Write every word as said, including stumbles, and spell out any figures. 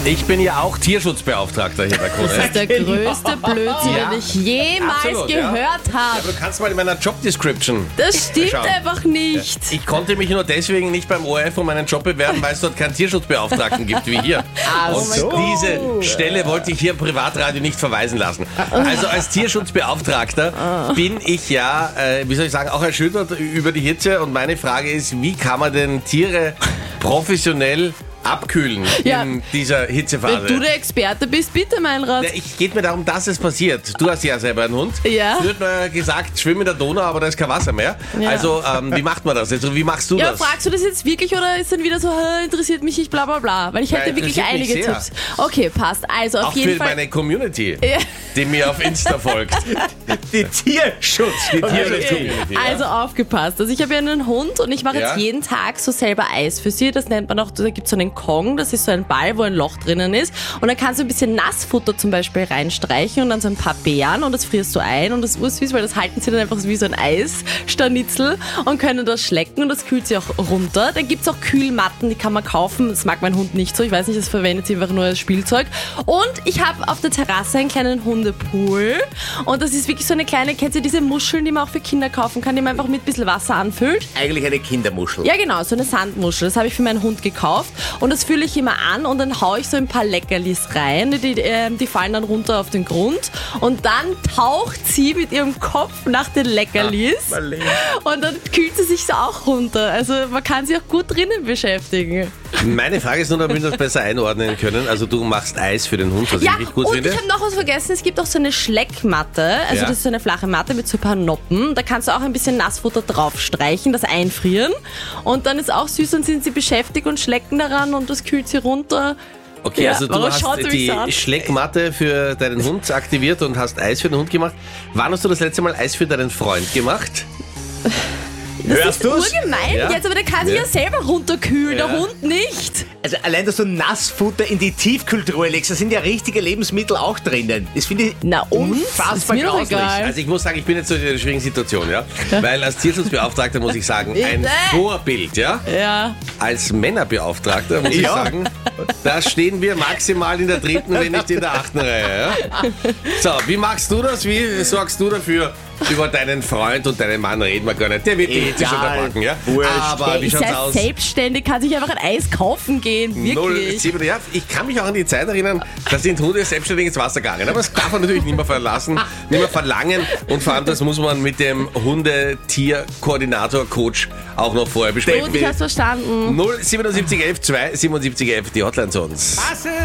Ich bin ja auch Tierschutzbeauftragter hier bei Krone. Das ist der größte Blödsinn, Ja. den ich jemals Absolut, ja. gehört Ja, habe. du kannst mal in meiner Job-Description Das stimmt schauen. einfach nicht. Ich konnte mich nur deswegen nicht beim O R F um einen Job bewerben, weil es dort keinen Tierschutzbeauftragten gibt wie hier. Ach Und so. diese Stelle wollte ich hier im Privatradio nicht verweisen lassen. Also als Tierschutzbeauftragter bin ich ja, äh, wie soll ich sagen, auch erschüttert über die Hitze. Und meine Frage ist, wie kann man denn Tiere professionell abkühlen Ja. in dieser Hitzephase? Wenn du der Experte bist, bitte, Meinrad. Ja, ich geht mir darum, dass es passiert. Du hast ja selber einen Hund. Ja. Es wird mir gesagt, schwimm in der Donau, aber da ist kein Wasser mehr. Ja. Also, ähm, wie macht man das? Also, wie machst du Ja, das? fragst du das jetzt wirklich oder ist dann wieder so, "Hä, interessiert mich nicht, bla bla bla? Weil ich hätte Nein, wirklich interessiert mich einige sehr. Tipps. Okay, passt. Also auf Auch jeden für Fall. meine Community, Ja. die mir auf Insta folgt. Die Tierschutz. Die Okay. Tierschutz-Community. Also aufgepasst. Also ich habe ja einen Hund und ich mache Ja. jetzt jeden Tag so selber Eis für sie. Das nennt man auch, da gibt es so einen Kong, das ist so ein Ball, wo ein Loch drinnen ist. Und dann kannst du ein bisschen Nassfutter zum Beispiel reinstreichen und dann so ein paar Beeren und das frierst du ein und das ist ursüß, weil das halten sie dann einfach so wie so ein Eisstanitzel und können das schlecken und das kühlt sie auch runter. Dann gibt es auch Kühlmatten, die kann man kaufen. Das mag mein Hund nicht so. Ich weiß nicht, das verwendet sie einfach nur als Spielzeug. Und ich habe auf der Terrasse einen kleinen Hundepool und das ist wirklich so eine kleine, kennt ihr diese Muscheln, die man auch für Kinder kaufen kann, die man einfach mit ein bisschen Wasser anfüllt? Eigentlich eine Kindermuschel. Ja genau, so eine Sandmuschel. Das habe ich für meinen Hund gekauft und das fülle ich immer an und dann haue ich so ein paar Leckerlis rein. Die, ähm, die fallen dann runter auf den Grund und dann taucht sie mit ihrem Kopf nach den Leckerlis Marlene. und dann kühlt sie sich so auch runter. Also man kann sich auch gut drinnen beschäftigen. Meine Frage ist nur, damit wir das besser einordnen können. Also, du machst Eis für den Hund, was Ja, ich richtig gut und finde. ich habe noch was vergessen. Es gibt auch so eine Schleckmatte. Also Ja. das ist so eine flache Matte mit so ein paar Noppen. Da kannst du auch ein bisschen Nassfutter draufstreichen, das einfrieren. Und dann ist auch süß und sind sie beschäftigt und schlecken daran und das kühlt sie runter. Okay, Ja, also du aber hast schaut sie mich die so an. Schleckmatte für deinen Hund aktiviert und hast Eis für den Hund gemacht. Wann hast du das letzte Mal Eis für deinen Freund gemacht? Das Hörst ist du's? urgemein Ja. jetzt, aber der kann sich Ja. ja selber runterkühlen, Ja. der Hund nicht. Also allein, dass du Nassfutter in die Tiefkühltruhe legst, da sind ja richtige Lebensmittel auch drinnen. Das finde ich Na und? unfassbar Ist mir doch grauslich. egal. Also ich muss sagen, ich bin jetzt so in einer schwierigen Situation, ja. Weil als Tierschutzbeauftragter muss ich sagen, ein Bitte? Vorbild, ja. Ja. Als Männerbeauftragter muss ich Ja. sagen, da stehen wir maximal in der dritten, wenn nicht in der achten Reihe. Ja? So, wie machst du das? Wie sorgst du dafür? Über deinen Freund und deinen Mann reden wir gar nicht. Der wird die Hitze schon Egal. verpacken, ja. Wurscht. Aber Der wie ist schaut's ja aus? selbstständig, kann sich einfach ein Eis kaufen gehen. Null, Wirklich. sieben, ja, ich kann mich auch an die Zeit erinnern, da sind Hunde selbstständig ins Wasser gegangen. Aber das darf man natürlich nicht mehr verlassen, nicht mehr verlangen. Und vor allem, das muss man mit dem Hundetier-Koordinator-Coach auch noch vorher besprechen. Gut, ich hab's verstanden. null siebenundsiebzig elf zwei siebenundsiebzig elf, die Hotline zu uns.